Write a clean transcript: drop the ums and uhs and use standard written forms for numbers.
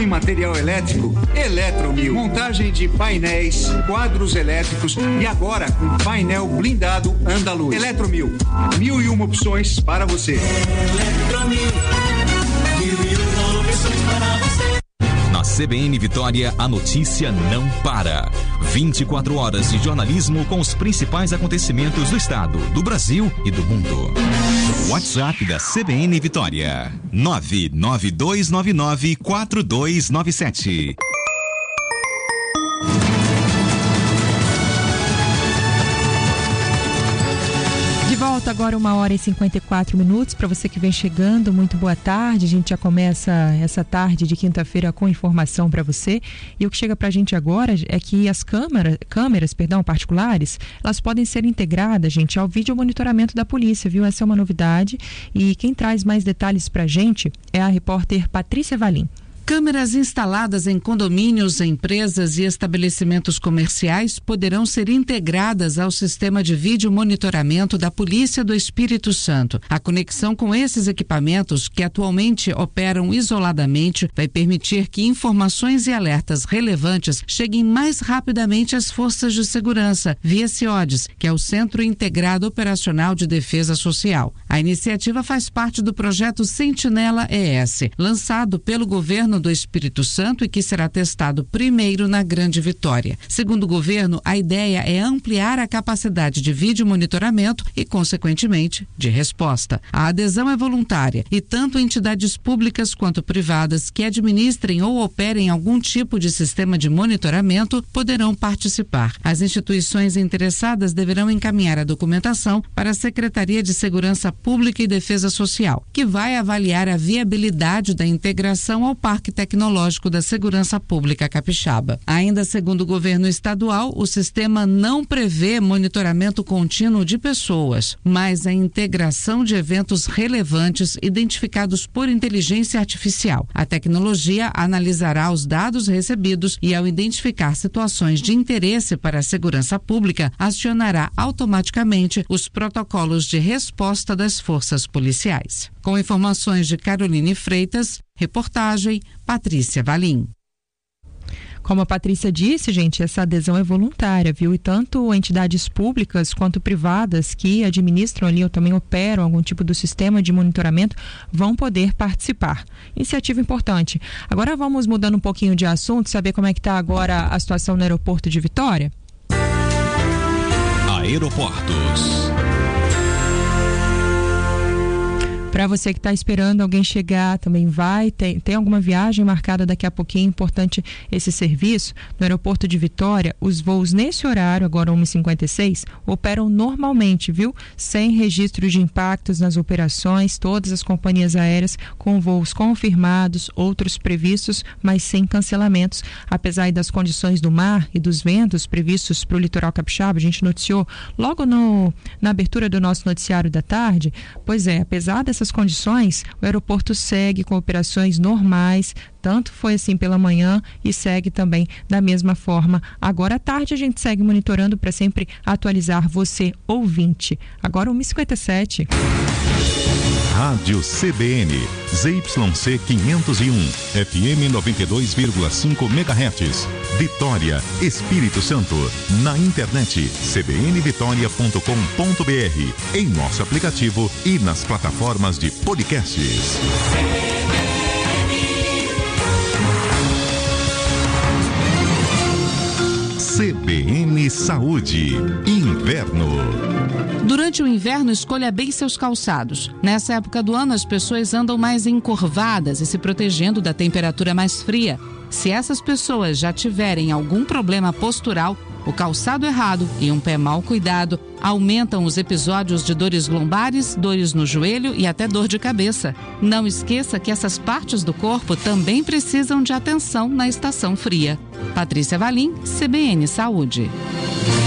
e material elétrico, Eletromil. Montagem de painéis, quadros elétricos e agora com painel blindado Andaluz. Eletromil, 1001 opções para você. Eletromil, 1001 opções para você. Na CBN Vitória, a notícia não para. 24 horas de jornalismo com os principais acontecimentos do estado, do Brasil e do mundo. WhatsApp da CBN Vitória: 992994297. De volta agora, 1h54. Para você que vem chegando, muito boa tarde. A gente já começa essa tarde de quinta-feira com informação para você. E o que chega para a gente agora é que as câmeras particulares, elas podem ser integradas, gente, ao vídeo monitoramento da polícia, viu? Essa é uma novidade. E quem traz mais detalhes para a gente é a repórter Patrícia Valim. Câmeras instaladas em condomínios, empresas e estabelecimentos comerciais poderão ser integradas ao sistema de vídeo monitoramento da Polícia do Espírito Santo. A conexão com esses equipamentos, que atualmente operam isoladamente, vai permitir que informações e alertas relevantes cheguem mais rapidamente às forças de segurança, via CIODES, que é o Centro Integrado Operacional de Defesa Social. A iniciativa faz parte do projeto Sentinela ES, lançado pelo governo do Espírito Santo e que será testado primeiro na Grande Vitória. Segundo o governo, a ideia é ampliar a capacidade de vídeo monitoramento e, consequentemente, de resposta. A adesão é voluntária e tanto entidades públicas quanto privadas que administrem ou operem algum tipo de sistema de monitoramento poderão participar. As instituições interessadas deverão encaminhar a documentação para a Secretaria de Segurança Pública e Defesa Social, que vai avaliar a viabilidade da integração ao Parque Tecnológico da Segurança Pública Capixaba. Ainda segundo o governo estadual, o sistema não prevê monitoramento contínuo de pessoas, mas a integração de eventos relevantes identificados por inteligência artificial. A tecnologia analisará os dados recebidos e, ao identificar situações de interesse para a segurança pública, acionará automaticamente os protocolos de resposta das forças policiais. Com informações de Caroline Freitas, reportagem Patrícia Valim. Como a Patrícia disse, gente, essa adesão é voluntária, viu? E tanto entidades públicas quanto privadas que administram ali ou também operam algum tipo do sistema de monitoramento vão poder participar. Iniciativa importante. Agora vamos mudando um pouquinho de assunto, saber como é que está agora a situação no aeroporto de Vitória? Aeroportos. Para você que está esperando alguém chegar, também tem alguma viagem marcada daqui a pouquinho, importante esse serviço. No aeroporto de Vitória, os voos nesse horário, agora 1h56, operam normalmente, viu? Sem registro de impactos nas operações, todas as companhias aéreas com voos confirmados, outros previstos, mas sem cancelamentos. Apesar das condições do mar e dos ventos previstos para o litoral capixaba, a gente noticiou logo na abertura do nosso noticiário da tarde. Pois é, apesar dessas condições, o aeroporto segue com operações normais, tanto foi assim pela manhã e segue também da mesma forma. Agora à tarde a gente segue monitorando para sempre atualizar você, ouvinte. Agora 1h57. Rádio CBN, ZYC 501, FM 92,5 MHz, Vitória, Espírito Santo. Na internet, cbnvitoria.com.br, em nosso aplicativo e nas plataformas de podcasts. CBN Saúde, Inverno. Durante o inverno, escolha bem seus calçados. Nessa época do ano, as pessoas andam mais encurvadas e se protegendo da temperatura mais fria. Se essas pessoas já tiverem algum problema postural, o calçado errado e um pé mal cuidado aumentam os episódios de dores lombares, dores no joelho e até dor de cabeça. Não esqueça que essas partes do corpo também precisam de atenção na estação fria. Patrícia Valim, CBN Saúde.